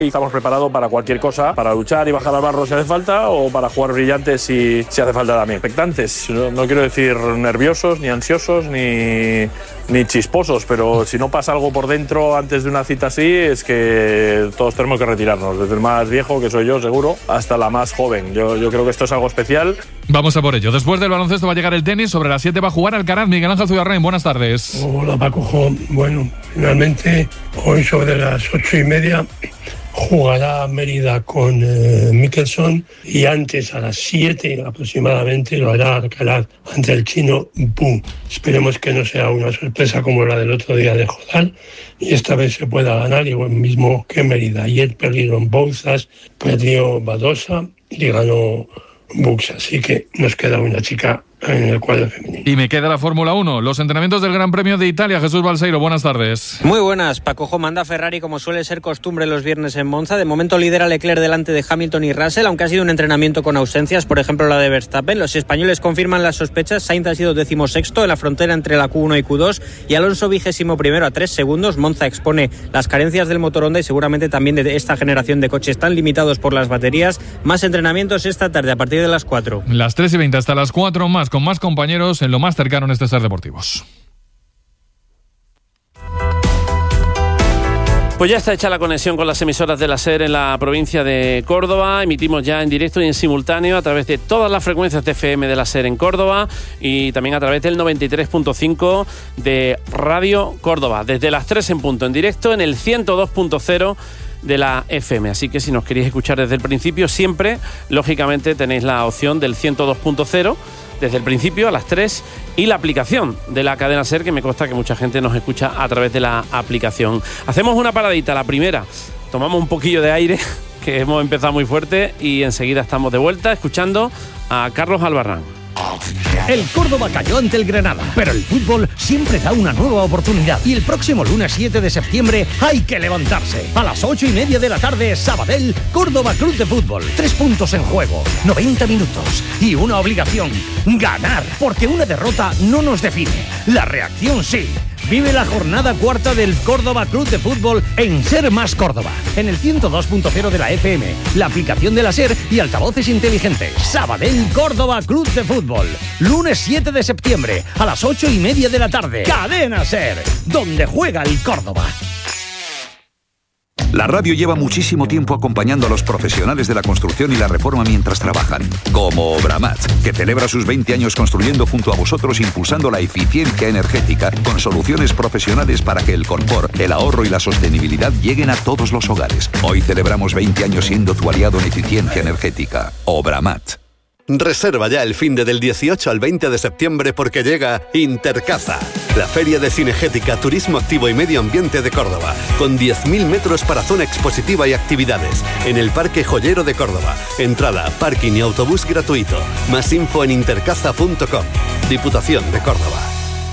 Y estamos preparados para cualquier cosa, para luchar y bajar al barro si hace falta o para jugar brillantes si hace falta también. Expectantes, no quiero decir nerviosos, ni ansiosos, ni chisposos, pero si no pasa algo por dentro antes de una cita así, es que todos tenemos que retirarnos, desde el más viejo, que soy yo seguro, hasta la más joven. Yo creo que esto es algo especial. Vamos a por ello. Después del baloncesto va a llegar el tenis. Sobre las 7 va a jugar Alcaraz. Miguel Ángel Zuyarrain, buenas tardes. Hola, Paco. Bueno, finalmente hoy sobre las 8:30 jugará Mérida con Mickelson, y antes a las 7 aproximadamente lo hará Alcaraz ante el chino Bu. Esperemos que no sea una sorpresa como la del otro día de Jodal y esta vez se pueda ganar igual mismo que Mérida. Ayer perdieron Bouzas, perdió Badosa y ganó Buxa, así que nos queda una chica en el cuadro femenino. Y me queda la Fórmula 1, los entrenamientos del Gran Premio de Italia. Jesús Balseiro, buenas tardes. Muy buenas. Paco, manda Ferrari como suele ser costumbre los viernes en Monza. De momento lidera Leclerc delante de Hamilton y Russell, aunque ha sido un entrenamiento con ausencias, por ejemplo la de Verstappen. Los españoles confirman las sospechas. Sainz ha sido 16º en la frontera entre la Q1 y Q2 y Alonso 21º a 3 segundos. Monza expone las carencias del motor Honda y seguramente también de esta generación de coches tan limitados por las baterías. Más entrenamientos esta tarde a partir de las 4. Las 3:20 hasta las 4 más, con más compañeros en lo más cercano en este Ser Deportivos. Pues ya está hecha la conexión con las emisoras de la SER en la provincia de Córdoba. Emitimos ya en directo y en simultáneo a través de todas las frecuencias de FM de la SER en Córdoba y también a través del 93.5 de Radio Córdoba. Desde las 3 en punto en directo en el 102.0 de la FM. Así que si nos queréis escuchar desde el principio, siempre, lógicamente, tenéis la opción del 102.0 desde el principio a las 3 y la aplicación de la cadena SER, que me consta que mucha gente nos escucha a través de la aplicación. Hacemos una paradita, la primera, tomamos un poquillo de aire, que hemos empezado muy fuerte, y enseguida estamos de vuelta escuchando a Carlos Albarrán. El Córdoba cayó ante el Granada, pero el fútbol siempre da una nueva oportunidad. Y el próximo lunes 7 de septiembre hay que levantarse. A las 8:30 de la tarde, Sabadell, Córdoba Club de Fútbol. 3 puntos en juego, 90 minutos y una obligación: ganar. Porque una derrota no nos define, la reacción sí. Vive la jornada cuarta del Córdoba Club de Fútbol en Ser Más Córdoba, en el 102.0 de la FM, la aplicación de la SER y altavoces inteligentes. Sabadell Córdoba Club de Fútbol, lunes 7 de septiembre a las 8:30 de la tarde. Cadena SER, donde juega el Córdoba. La radio lleva muchísimo tiempo acompañando a los profesionales de la construcción y la reforma mientras trabajan, como Obramat, que celebra sus 20 años construyendo junto a vosotros, impulsando la eficiencia energética con soluciones profesionales para que el confort, el ahorro y la sostenibilidad lleguen a todos los hogares. Hoy celebramos 20 años siendo tu aliado en eficiencia energética. Obramat. Reserva ya el finde del 18 al 20 de septiembre porque llega Intercaza, la feria de cinegética, turismo activo y medio ambiente de Córdoba, con 10.000 metros para zona expositiva y actividades, en el Parque Joyero de Córdoba. Entrada, parking y autobús gratuito. Más info en intercaza.com. Diputación de Córdoba.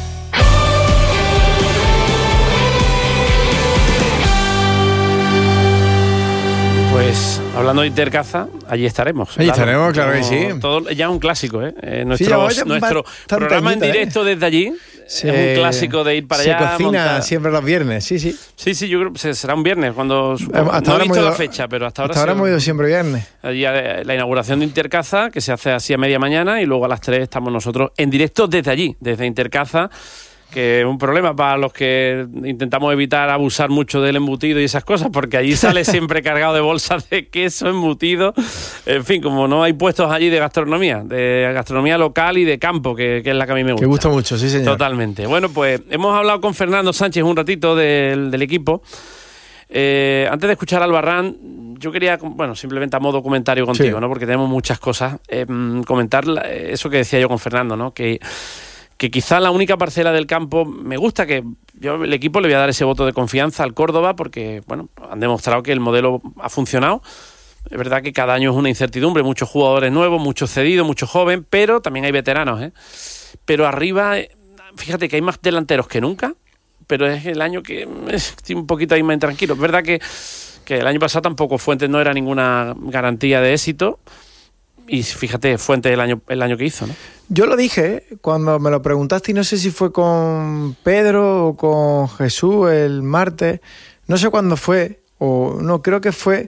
Pues hablando de Intercaza, allí estaremos. Allí estaremos, claro que sí. Todo, ya un clásico, ¿eh? Nuestro programa en directo desde allí es un clásico de ir para allá. Se cocina siempre los viernes, sí. Sí, yo creo que será un viernes, cuando hasta no he visto la fecha, pero hasta ahora hemos ido siempre viernes. Allí la inauguración de Intercaza, que se hace así a media mañana, y luego a las 3 estamos nosotros en directo desde allí, desde Intercaza, que es un problema para los que intentamos evitar abusar mucho del embutido y esas cosas, porque allí sale siempre cargado de bolsas de queso, embutido, en fin, como no hay puestos allí de gastronomía local y de campo, que es la que a mí me gusta. Que gusta mucho, sí señor. Totalmente. Bueno, pues hemos hablado con Fernando Sánchez un ratito del equipo. Antes de escuchar a Albarrán, yo quería, simplemente a modo comentario contigo, ¿no? Porque tenemos muchas cosas, comentar eso que decía yo con Fernando, ¿no? Que quizá la única parcela del campo, me gusta que yo el equipo le voy a dar ese voto de confianza al Córdoba, porque han demostrado que el modelo ha funcionado. Es verdad que cada año es una incertidumbre, muchos jugadores nuevos, muchos cedidos, muchos jóvenes, pero también hay veteranos, ¿eh? Pero arriba, fíjate que hay más delanteros que nunca, pero es el año que estoy un poquito ahí más intranquilo. Es verdad que el año pasado tampoco Fuentes no era ninguna garantía de éxito. Y fíjate, Fuentes el año que hizo, ¿no? Yo lo dije cuando me lo preguntaste, y no sé si fue con Pedro o con Jesús el martes, no sé cuándo fue, o no, creo que fue